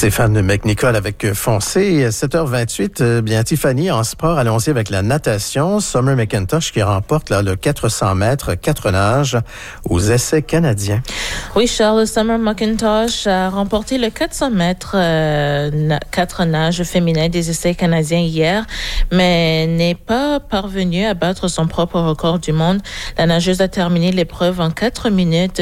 Stéphane McNicol avec Foncé. 7h28, bien Tiffany, en sport, allons-y avec la natation. Summer McIntosh qui remporte le 400 mètres 4 nages aux essais canadiens. Oui, Charles, Summer McIntosh a remporté le 400 mètres 4 nages féminin des essais canadiens hier, mais n'est pas parvenue à battre son propre record du monde. La nageuse a terminé l'épreuve en 4 minutes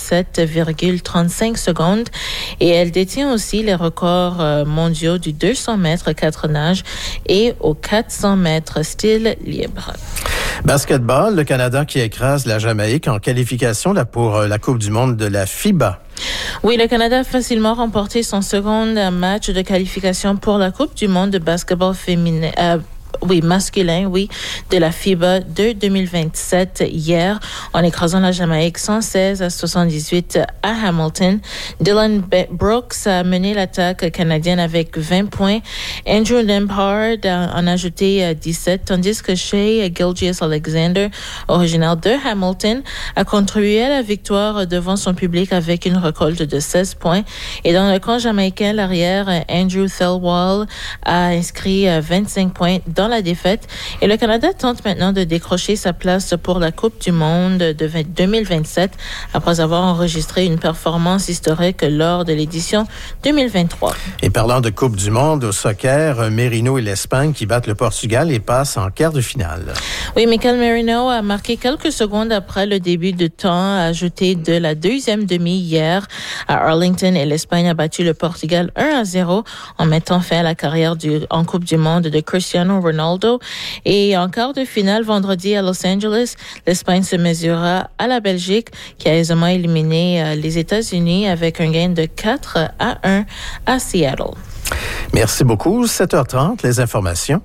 27,35 secondes et elle détient aussi les records mondiaux du 200 mètres 4 nages et au 400 mètres style libre. Basketball, le Canada qui écrase la Jamaïque en qualification pour la Coupe du monde de la FIBA. Oui, le Canada a facilement remporté son second match de qualification pour la Coupe du monde de basketball féminin. Masculin, de la FIBA de 2027 hier, en écrasant la Jamaïque 116-78 à Hamilton. Dylan Brooks a mené l'attaque canadienne avec 20 points. Andrew Lampard en a ajouté 17, tandis que Shea Gilgeous-Alexander, originaire de Hamilton, a contribué à la victoire devant son public avec une récolte de 16 points. Et dans le camp jamaïcain, l'arrière Andrew Thelwall a inscrit 25 points dans la défaite et le Canada tente maintenant de décrocher sa place pour la Coupe du monde de 2027 après avoir enregistré une performance historique lors de l'édition 2023. Et parlant de Coupe du monde au soccer, Merino et l'Espagne qui battent le Portugal et passent en quart de finale. Oui, Mikel Merino a marqué quelques secondes après le début de temps ajouté de la deuxième demi hier à Arlington et l'Espagne a battu le Portugal 1-0 en mettant fin à la carrière en Coupe du monde de Cristiano Ronaldo. Et en quart de finale, vendredi à Los Angeles, l'Espagne se mesurera à la Belgique qui a aisément éliminé les États-Unis avec un gain de 4-1 à Seattle. Merci beaucoup. 7h30, les informations.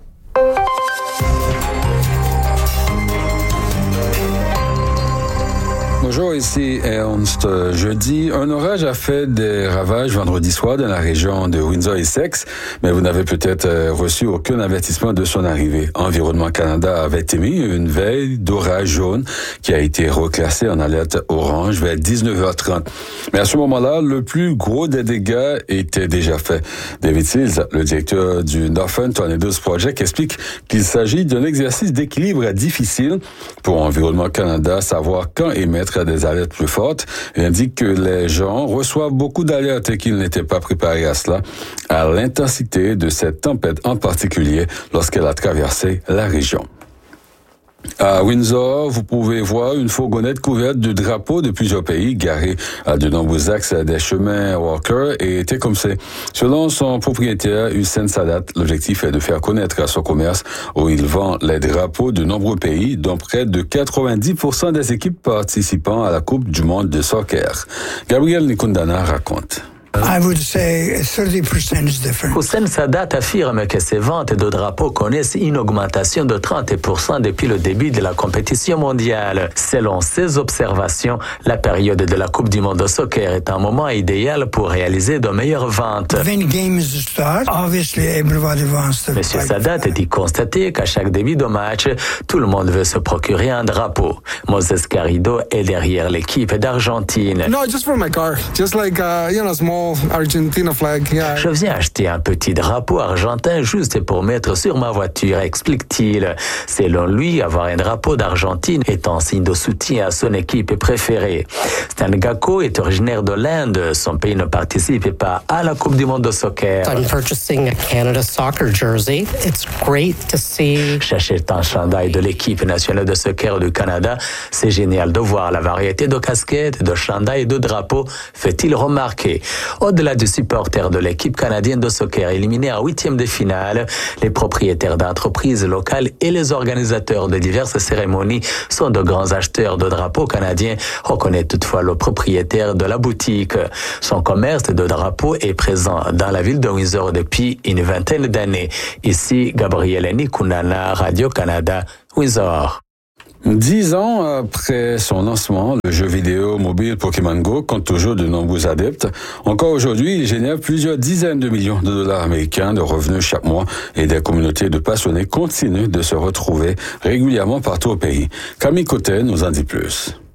Bonjour, ici Ernst. Jeudi, un orage a fait des ravages vendredi soir dans la région de Windsor-Essex, mais vous n'avez peut-être reçu aucun avertissement de son arrivée. Environnement Canada avait émis une veille d'orage jaune qui a été reclassée en alerte orange vers 19h30. Mais à ce moment-là, le plus gros des dégâts était déjà fait. David Seals, le directeur du Northern Tornadoes Project, explique qu'il s'agit d'un exercice d'équilibre difficile pour Environnement Canada, savoir quand émettre des alertes plus fortes et indique que les gens reçoivent beaucoup d'alertes et qu'ils n'étaient pas préparés à cela, à l'intensité de cette tempête en particulier lorsqu'elle a traversé la région. À Windsor, vous pouvez voir une fourgonnette couverte de drapeaux de plusieurs pays garée à de nombreux axes des chemins Walker et Tecumseh. Selon son propriétaire, Hussein Sadat, l'objectif est de faire connaître son commerce où il vend les drapeaux de nombreux pays, dont près de 90% des équipes participant à la Coupe du monde de soccer. Gabriel Nikundana raconte. I would say 30% is different. Hussein Sadat affirme que ces ventes de drapeaux connaissent une augmentation de 30% depuis le début de la compétition mondiale. Selon ses observations, la période de la Coupe du monde de soccer est un moment idéal pour réaliser de meilleures ventes. Monsieur Sadat dit constater qu'à chaque début de match, tout le monde veut se procurer un drapeau. Moses Garrido est derrière l'équipe d'Argentine. No, just for my car. Just like, small Argentina flag. Yeah. Je viens acheter un petit drapeau argentin juste pour mettre sur ma voiture, explique-t-il. Selon lui, avoir un drapeau d'Argentine est un signe de soutien à son équipe préférée. Stan Gakko est originaire de l'Inde. Son pays ne participe pas à la Coupe du monde de soccer. I'm purchasing a Canada soccer jersey. It's great to see. J'achète un chandail de l'équipe nationale de soccer du Canada. C'est génial de voir la variété de casquettes, de chandails et de drapeaux, fait-il remarquer. Au-delà des supporters de l'équipe canadienne de soccer éliminée en huitième de finale, les propriétaires d'entreprises locales et les organisateurs de diverses cérémonies sont de grands acheteurs de drapeaux canadiens, reconnaît toutefois le propriétaire de la boutique. Son commerce de drapeaux est présent dans la ville de Windsor depuis une vingtaine d'années. Ici, Gabriel Nikunana, Radio-Canada, Windsor. 10 ans après son lancement, le jeu vidéo mobile Pokémon Go compte toujours de nombreux adeptes. Encore aujourd'hui, il génère plusieurs dizaines de millions de dollars américains de revenus chaque mois et des communautés de passionnés continuent de se retrouver régulièrement partout au pays. Camille Cotet nous en dit plus.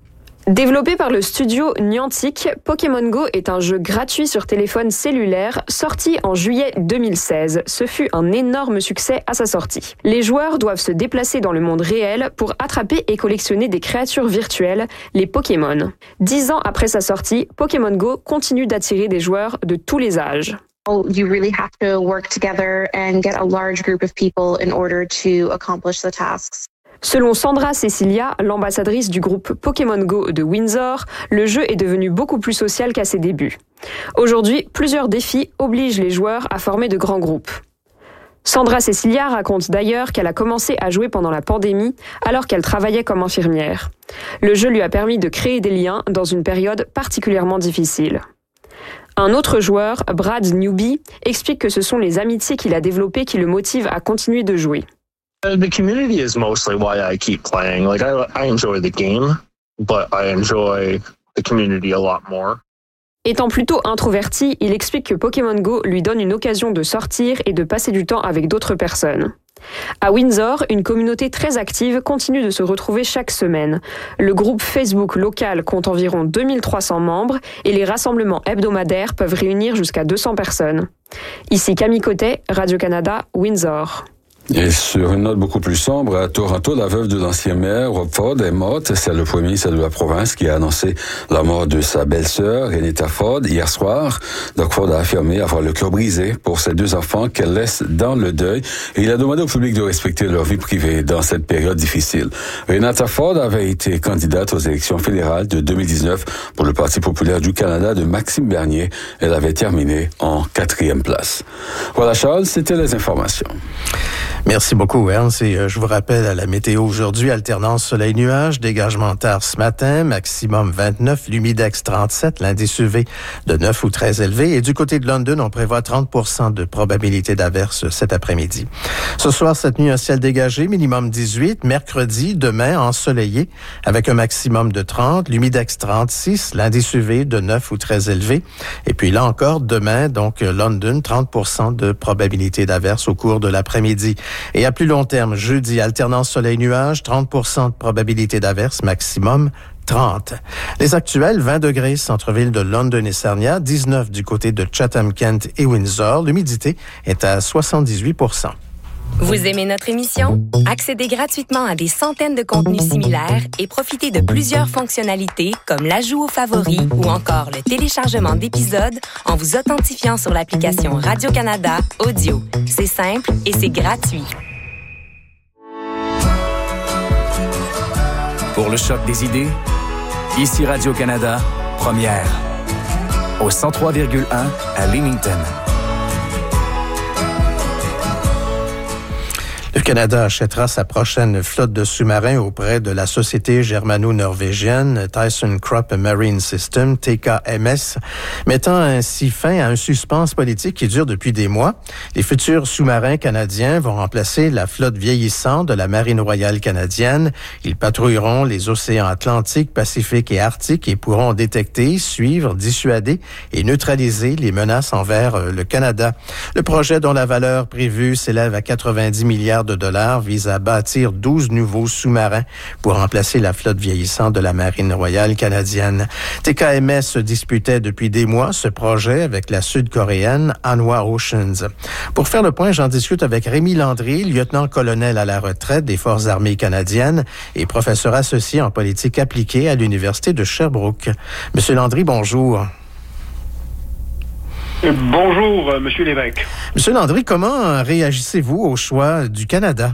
Développé par le studio Niantic, Pokémon Go est un jeu gratuit sur téléphone cellulaire sorti en juillet 2016. Ce fut un énorme succès à sa sortie. Les joueurs doivent se déplacer dans le monde réel pour attraper et collectionner des créatures virtuelles, les Pokémon. 10 ans après sa sortie, Pokémon Go continue d'attirer des joueurs de tous les âges. You really have to work together and get a large group of people in order to accomplish the tasks. Selon Sandra Cecilia, l'ambassadrice du groupe Pokémon Go de Windsor, le jeu est devenu beaucoup plus social qu'à ses débuts. Aujourd'hui, plusieurs défis obligent les joueurs à former de grands groupes. Sandra Cecilia raconte d'ailleurs qu'elle a commencé à jouer pendant la pandémie alors qu'elle travaillait comme infirmière. Le jeu lui a permis de créer des liens dans une période particulièrement difficile. Un autre joueur, Brad Newby, explique que ce sont les amitiés qu'il a développées qui le motivent à continuer de jouer. The community is mostly why I keep playing. Like I enjoy the game, but I enjoy the community a lot more. Étant plutôt introverti, il explique que Pokémon Go lui donne une occasion de sortir et de passer du temps avec d'autres personnes. À Windsor, une communauté très active continue de se retrouver chaque semaine. Le groupe Facebook local compte environ 2300 membres et les rassemblements hebdomadaires peuvent réunir jusqu'à 200 personnes. Ici Camille Cotet, Radio-Canada, Windsor. Et sur une note beaucoup plus sombre, à Toronto, la veuve de l'ancien maire, Rob Ford, est morte. C'est le premier ministre de la province qui a annoncé la mort de sa belle-sœur, Renita Ford, hier soir. Doug Ford a affirmé avoir le cœur brisé pour ses 2 enfants qu'elle laisse dans le deuil. Et il a demandé au public de respecter leur vie privée dans cette période difficile. Renita Ford avait été candidate aux élections fédérales de 2019 pour le Parti populaire du Canada de Maxime Bernier. Elle avait terminé en 4e place. Voilà, Charles, c'était les informations. Merci beaucoup, Ernst. Et je vous rappelle à la météo aujourd'hui, alternance soleil-nuage, dégagement tard ce matin, maximum 29, l'humidex 37, l'indice UV de 9 ou très élevé. Et du côté de London, on prévoit 30% de probabilité d'averse cet après-midi. Ce soir, cette nuit, un ciel dégagé, minimum 18. Mercredi, demain, ensoleillé, avec un maximum de 30, l'humidex 36, l'indice UV de 9 ou très élevé. Et puis là encore, demain, donc London, 30% de probabilité d'averse au cours de l'après-midi. Et à plus long terme, jeudi, alternance soleil-nuage, 30% de probabilité d'averse, maximum 30. Les actuels, 20 degrés, centre-ville de London et Sarnia, 19 du côté de Chatham-Kent et Windsor. L'humidité est à 78%. Vous aimez notre émission? Accédez gratuitement à des centaines de contenus similaires et profitez de plusieurs fonctionnalités comme l'ajout aux favoris ou encore le téléchargement d'épisodes en vous authentifiant sur l'application Radio-Canada Audio. C'est simple et c'est gratuit. Pour le choc des idées, ici Radio-Canada, première. Au 103,1 à Leamington. Le Canada achètera sa prochaine flotte de sous-marins auprès de la société germano-norvégienne ThyssenKrupp Marine System, TKMS, mettant ainsi fin à un suspense politique qui dure depuis des mois. Les futurs sous-marins canadiens vont remplacer la flotte vieillissante de la Marine royale canadienne. Ils patrouilleront les océans Atlantique, Pacifique et Arctique et pourront détecter, suivre, dissuader et neutraliser les menaces envers le Canada. Le projet, dont la valeur prévue s'élève à 90 milliards de dollars, vise à bâtir 12 nouveaux sous-marins pour remplacer la flotte vieillissante de la Marine royale canadienne. TKMS disputait depuis des mois ce projet avec la sud-coréenne Hanwha Oceans. Pour faire le point, j'en discute avec Rémi Landry, lieutenant-colonel à la retraite des Forces armées canadiennes et professeur associé en politique appliquée à l'Université de Sherbrooke. Monsieur Landry, bonjour. Bonjour, Monsieur Lévesque. Monsieur Landry, comment réagissez-vous au choix du Canada?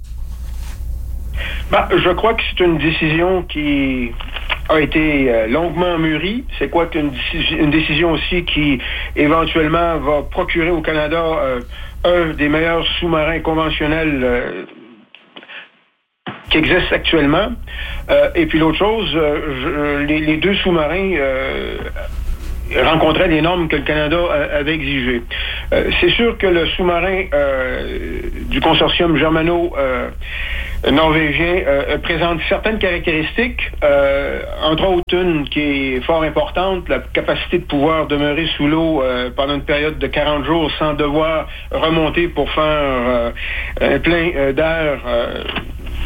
Je crois que c'est une décision qui a été longuement mûrie. C'est quoi qu'une décision aussi qui, éventuellement, va procurer au Canada un des meilleurs sous-marins conventionnels qui existent actuellement. Et puis l'autre chose, les 2 sous-marins rencontrait les normes que le Canada avait exigées. C'est sûr que le sous-marin du consortium germano-norvégien présente certaines caractéristiques, entre autres une qui est fort importante, la capacité de pouvoir demeurer sous l'eau pendant une période de 40 jours sans devoir remonter pour faire un plein d'air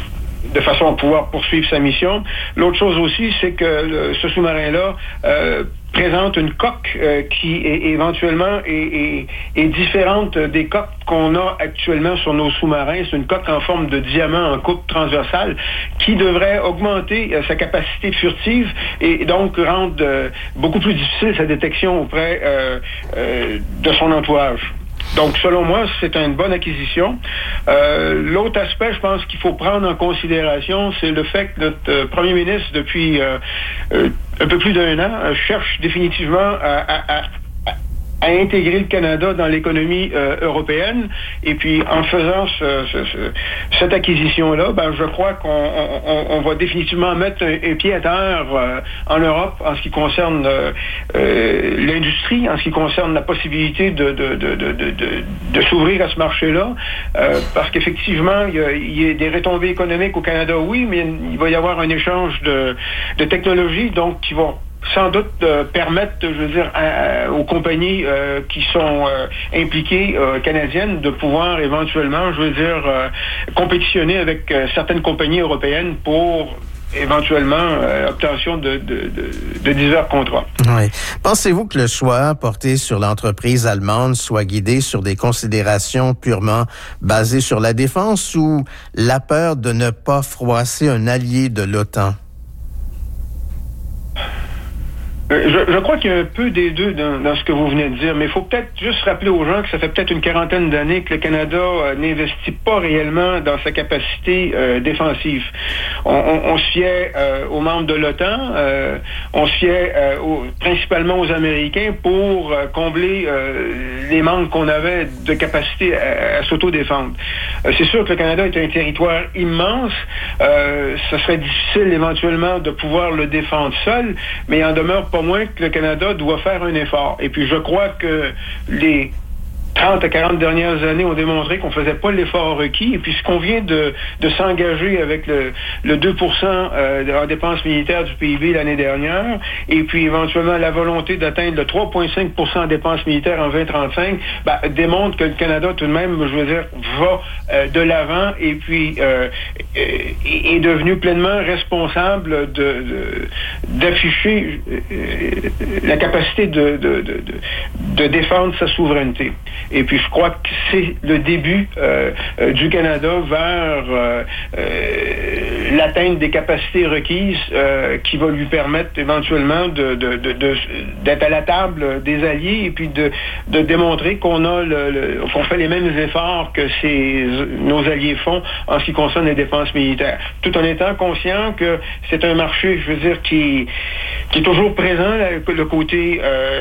de façon à pouvoir poursuivre sa mission. L'autre chose aussi, c'est que ce sous-marin-là présente une coque qui est éventuellement est différente des coques qu'on a actuellement sur nos sous-marins. C'est une coque en forme de diamant en coupe transversale qui devrait augmenter sa capacité furtive et donc rendre beaucoup plus difficile sa détection auprès de son entourage. Donc, selon moi, c'est une bonne acquisition. L'autre aspect, je pense qu'il faut prendre en considération, c'est le fait que notre premier ministre, depuis un peu plus d'1 an, cherche définitivement à intégrer le Canada dans l'économie européenne. Et puis, en faisant cette acquisition-là, je crois qu'on va définitivement mettre un pied à terre en Europe en ce qui concerne l'industrie, en ce qui concerne la possibilité de s'ouvrir à ce marché-là, parce qu'effectivement, il y a des retombées économiques au Canada, oui, mais il va y avoir un échange de technologies, donc qui vont sans doute permettre, je veux dire, aux compagnies qui sont impliquées canadiennes de pouvoir éventuellement, je veux dire, compétitionner avec certaines compagnies européennes pour éventuellement obtention de divers contrats. Oui. Pensez-vous que le choix porté sur l'entreprise allemande soit guidé sur des considérations purement basées sur la défense ou la peur de ne pas froisser un allié de l'OTAN? Je crois qu'il y a un peu des deux dans ce que vous venez de dire, mais il faut peut-être juste rappeler aux gens que ça fait peut-être une 40aine d'années que le Canada n'investit pas réellement dans sa capacité défensive. On se fiait aux membres de l'OTAN, on se fiait principalement aux Américains pour combler les manques qu'on avait de capacité à s'autodéfendre. C'est sûr que le Canada est un territoire immense, ça serait difficile éventuellement de pouvoir le défendre seul, mais il en demeure pas moins que le Canada doit faire un effort. Et puis je crois que les 30 à 40 dernières années ont démontré qu'on faisait pas l'effort requis. Et puis, ce qu'on vient de s'engager avec le 2% en dépenses militaires du PIB l'année dernière, et puis éventuellement la volonté d'atteindre le 3,5% en dépenses militaires en 2035, démontre que le Canada, tout de même, je veux dire, va de l'avant et puis est devenu pleinement responsable d'afficher la capacité de défendre sa souveraineté. Et puis, je crois que c'est le début du Canada vers l'atteinte des capacités requises qui va lui permettre éventuellement d'être à la table des alliés et puis de démontrer qu'on a qu'on fait les mêmes efforts que nos alliés font en ce qui concerne les dépenses militaires. Tout en étant conscient que c'est un marché, je veux dire, qui est toujours présent, le côté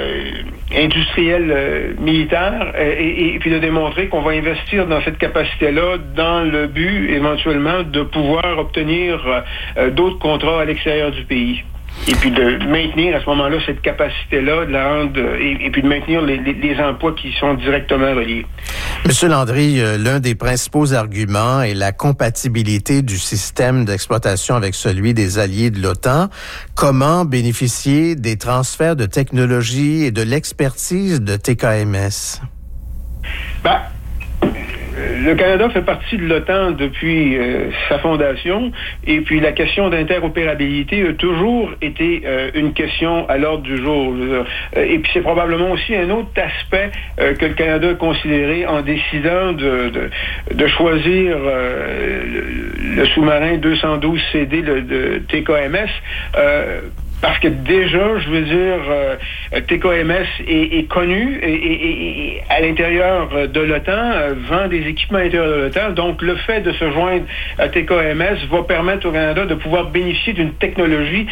industriel militaire, et puis de démontrer qu'on va investir dans cette capacité-là dans le but, éventuellement, de pouvoir obtenir d'autres contrats à l'extérieur du pays. Et puis de maintenir à ce moment-là cette capacité-là, de la rendre, et puis de maintenir les emplois qui sont directement reliés. Monsieur Landry, l'un des principaux arguments est la compatibilité du système d'exploitation avec celui des alliés de l'OTAN. Comment bénéficier des transferts de technologie et de l'expertise de TKMS? Le Canada fait partie de l'OTAN depuis sa fondation, et puis la question d'interopérabilité a toujours été une question à l'ordre du jour. Et puis c'est probablement aussi un autre aspect que le Canada a considéré en décidant de choisir le sous-marin 212 CD de TKMS. Parce que déjà, je veux dire, TKMS est connu et à l'intérieur de l'OTAN, vend des équipements à l'intérieur de l'OTAN. Donc, le fait de se joindre à TKMS va permettre au Canada de pouvoir bénéficier d'une technologies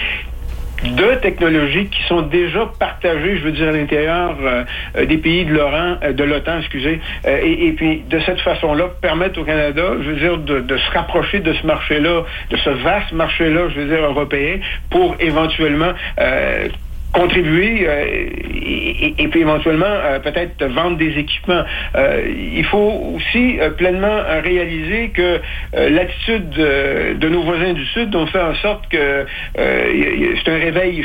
qui sont déjà partagées, je veux dire, à l'intérieur des pays de l'OTAN, et puis de cette façon-là, permettre au Canada, je veux dire, de se rapprocher de ce marché-là, de ce vaste marché-là, je veux dire, européen, pour éventuellement contribuer et puis éventuellement peut-être vendre des équipements. Il faut aussi pleinement réaliser que l'attitude de nos voisins du Sud ont fait en sorte que c'est un réveil